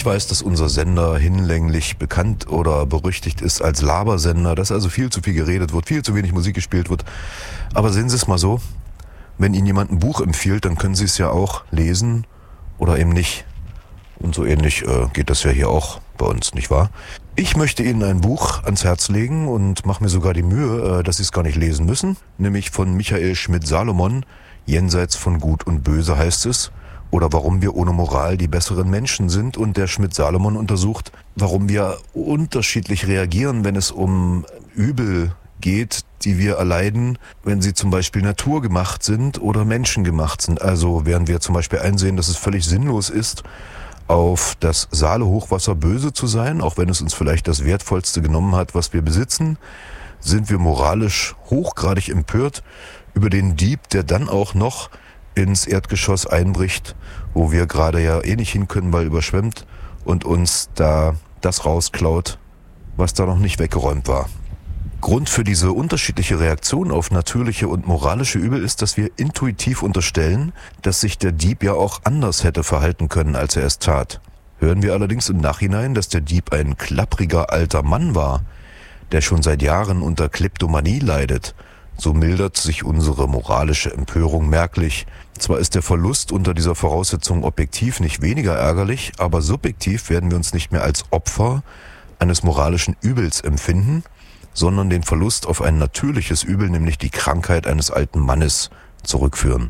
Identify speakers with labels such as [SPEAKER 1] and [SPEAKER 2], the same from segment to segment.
[SPEAKER 1] Ich weiß, dass unser Sender hinlänglich bekannt oder berüchtigt ist als Labersender, dass also viel zu viel geredet wird, viel zu wenig Musik gespielt wird. Aber sehen Sie es mal so, wenn Ihnen jemand ein Buch empfiehlt, dann können Sie es ja auch lesen oder eben nicht. Und so ähnlich geht das ja hier auch bei uns, nicht wahr? Ich möchte Ihnen ein Buch ans Herz legen und mache mir sogar die Mühe, dass Sie es gar nicht lesen müssen, nämlich von Michael Schmidt-Salomon, Jenseits von Gut und Böse heißt es. Oder warum wir ohne Moral die besseren Menschen sind. Und der Schmidt-Salomon untersucht, warum wir unterschiedlich reagieren, wenn es um Übel geht, die wir erleiden, wenn sie zum Beispiel naturgemacht sind oder menschengemacht sind. Also während wir zum Beispiel einsehen, dass es völlig sinnlos ist, auf das Saale-Hochwasser böse zu sein, auch wenn es uns vielleicht das Wertvollste genommen hat, was wir besitzen, sind wir moralisch hochgradig empört über den Dieb, der dann auch noch ins Erdgeschoss einbricht, wo wir gerade ja eh nicht hin können, weil überschwemmt, und uns da das rausklaut, was da noch nicht weggeräumt war. Grund für diese unterschiedliche Reaktion auf natürliche und moralische Übel ist, dass wir intuitiv unterstellen, dass sich der Dieb ja auch anders hätte verhalten können, als er es tat. Hören wir allerdings im Nachhinein, dass der Dieb ein klappriger alter Mann war, der schon seit Jahren unter Kleptomanie leidet, so mildert sich unsere moralische Empörung merklich. Zwar ist der Verlust unter dieser Voraussetzung objektiv nicht weniger ärgerlich, aber subjektiv werden wir uns nicht mehr als Opfer eines moralischen Übels empfinden, sondern den Verlust auf ein natürliches Übel, nämlich die Krankheit eines alten Mannes, zurückführen.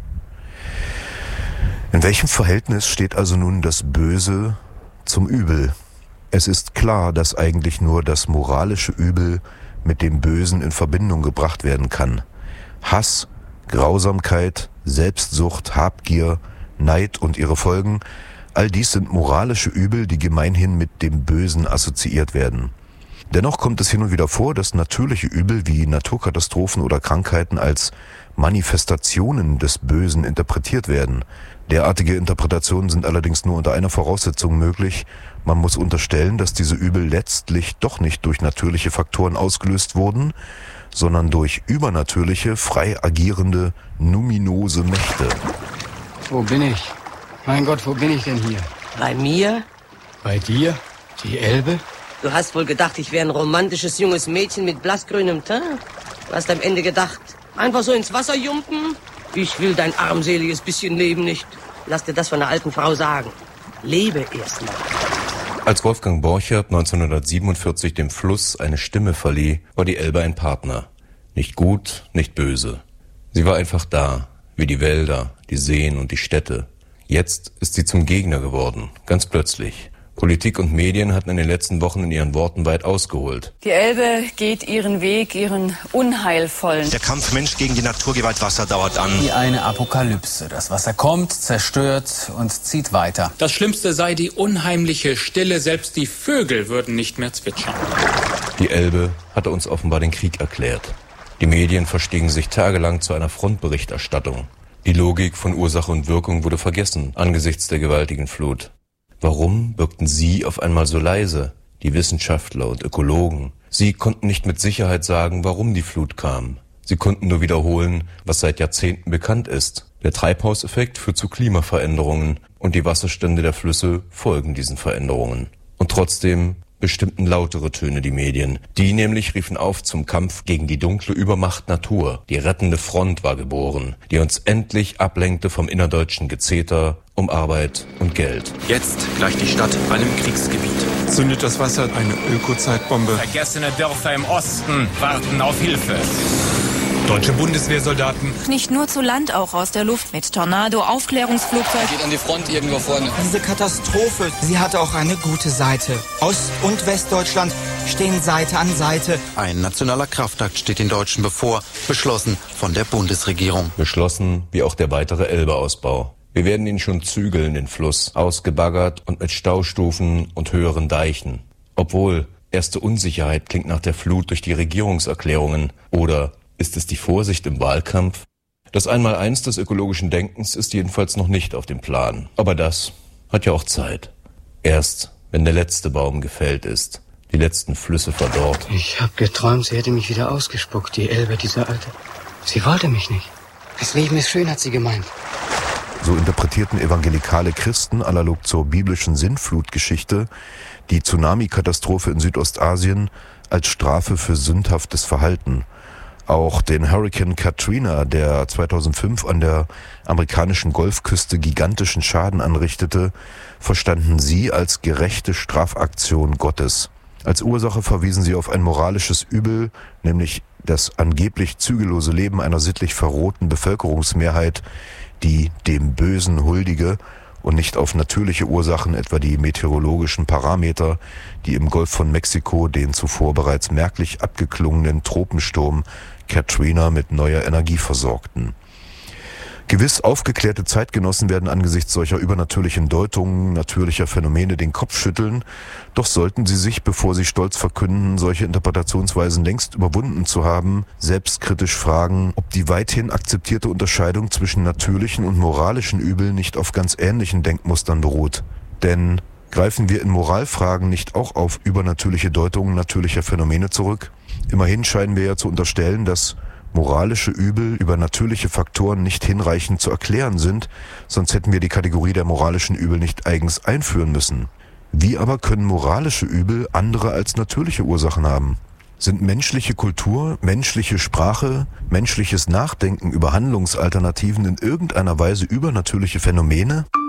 [SPEAKER 1] In welchem Verhältnis steht also nun das Böse zum Übel? Es ist klar, dass eigentlich nur das moralische Übel mit dem Bösen in Verbindung gebracht werden kann. Hass, Grausamkeit, Selbstsucht, Habgier, Neid und ihre Folgen, all dies sind moralische Übel, die gemeinhin mit dem Bösen assoziiert werden. Dennoch kommt es hin und wieder vor, dass natürliche Übel wie Naturkatastrophen oder Krankheiten als Manifestationen des Bösen interpretiert werden. Derartige Interpretationen sind allerdings nur unter einer Voraussetzung möglich: Man muss unterstellen, dass diese Übel letztlich doch nicht durch natürliche Faktoren ausgelöst wurden, sondern durch übernatürliche, frei agierende, numinose Mächte.
[SPEAKER 2] Wo bin ich? Mein Gott, wo bin ich denn hier?
[SPEAKER 3] Bei mir?
[SPEAKER 2] Bei dir? Die Elbe?
[SPEAKER 3] Du hast wohl gedacht, ich wäre ein romantisches junges Mädchen mit blassgrünem Teint? Du hast am Ende gedacht, einfach so ins Wasser jumpen? Ich will dein armseliges bisschen Leben nicht. Lass dir das von einer alten Frau sagen. Lebe erst mal.
[SPEAKER 4] Als Wolfgang Borchert 1947 dem Fluss eine Stimme verlieh, war die Elbe ein Partner. Nicht gut, nicht böse. Sie war einfach da, wie die Wälder, die Seen und die Städte. Jetzt ist sie zum Gegner geworden, ganz plötzlich. Politik und Medien hatten in den letzten Wochen in ihren Worten weit ausgeholt.
[SPEAKER 5] Die Elbe geht ihren Weg, ihren unheilvollen.
[SPEAKER 6] Der Kampf Mensch gegen die Naturgewalt Wasser dauert an.
[SPEAKER 7] Wie eine Apokalypse. Das Wasser kommt, zerstört und zieht weiter.
[SPEAKER 8] Das Schlimmste sei die unheimliche Stille. Selbst die Vögel würden nicht mehr zwitschern.
[SPEAKER 4] Die Elbe hatte uns offenbar den Krieg erklärt. Die Medien verstiegen sich tagelang zu einer Frontberichterstattung. Die Logik von Ursache und Wirkung wurde vergessen angesichts der gewaltigen Flut. Warum wirkten sie auf einmal so leise, die Wissenschaftler und Ökologen? Sie konnten nicht mit Sicherheit sagen, warum die Flut kam. Sie konnten nur wiederholen, was seit Jahrzehnten bekannt ist. Der Treibhauseffekt führt zu Klimaveränderungen und die Wasserstände der Flüsse folgen diesen Veränderungen. Und trotzdem bestimmten lautere Töne die Medien. Die nämlich riefen auf zum Kampf gegen die dunkle Übermacht Natur. Die rettende Front war geboren, die uns endlich ablenkte vom innerdeutschen Gezeter um Arbeit und Geld.
[SPEAKER 6] Jetzt gleicht die Stadt einem Kriegsgebiet.
[SPEAKER 9] Zündet das Wasser eine Ökozeitbombe.
[SPEAKER 8] Vergessene Dörfer im Osten warten auf Hilfe. Deutsche Bundeswehrsoldaten.
[SPEAKER 5] Nicht nur zu Land, auch aus der Luft mit Tornado, Aufklärungsflugzeug.
[SPEAKER 7] Geht an die Front irgendwo vorne.
[SPEAKER 10] Diese Katastrophe, sie hat auch eine gute Seite. Ost- und Westdeutschland stehen Seite an Seite.
[SPEAKER 6] Ein nationaler Kraftakt steht den Deutschen bevor, beschlossen von der Bundesregierung.
[SPEAKER 4] Beschlossen wie auch der weitere Elbeausbau. Wir werden ihn schon zügeln, den Fluss, ausgebaggert und mit Staustufen und höheren Deichen. Obwohl, erste Unsicherheit klingt nach der Flut durch die Regierungserklärungen. Oder ist es die Vorsicht im Wahlkampf? Das Einmaleins des ökologischen Denkens ist jedenfalls noch nicht auf dem Plan. Aber das hat ja auch Zeit. Erst, wenn der letzte Baum gefällt ist, die letzten Flüsse verdorrt.
[SPEAKER 2] Ich habe geträumt, sie hätte mich wieder ausgespuckt, die Elbe, diese Alte. Sie wollte mich nicht. Das Leben ist schön, hat sie gemeint.
[SPEAKER 1] So interpretierten evangelikale Christen analog zur biblischen Sintflutgeschichte die Tsunami-Katastrophe in Südostasien als Strafe für sündhaftes Verhalten. Auch den Hurrikan Katrina, der 2005 an der amerikanischen Golfküste gigantischen Schaden anrichtete, verstanden sie als gerechte Strafaktion Gottes. Als Ursache verwiesen sie auf ein moralisches Übel, nämlich das angeblich zügellose Leben einer sittlich verrohten Bevölkerungsmehrheit, die dem Bösen huldige, und nicht auf natürliche Ursachen, etwa die meteorologischen Parameter, die im Golf von Mexiko den zuvor bereits merklich abgeklungenen Tropensturm Katrina mit neuer Energie versorgten. Gewiss aufgeklärte Zeitgenossen werden angesichts solcher übernatürlichen Deutungen natürlicher Phänomene den Kopf schütteln, doch sollten sie sich, bevor sie stolz verkünden, solche Interpretationsweisen längst überwunden zu haben, selbstkritisch fragen, ob die weithin akzeptierte Unterscheidung zwischen natürlichen und moralischen Übeln nicht auf ganz ähnlichen Denkmustern beruht. Denn greifen wir in Moralfragen nicht auch auf übernatürliche Deutungen natürlicher Phänomene zurück? Immerhin scheinen wir ja zu unterstellen, dass moralische Übel über natürliche Faktoren nicht hinreichend zu erklären sind, sonst hätten wir die Kategorie der moralischen Übel nicht eigens einführen müssen. Wie aber können moralische Übel andere als natürliche Ursachen haben? Sind menschliche Kultur, menschliche Sprache, menschliches Nachdenken über Handlungsalternativen in irgendeiner Weise übernatürliche Phänomene?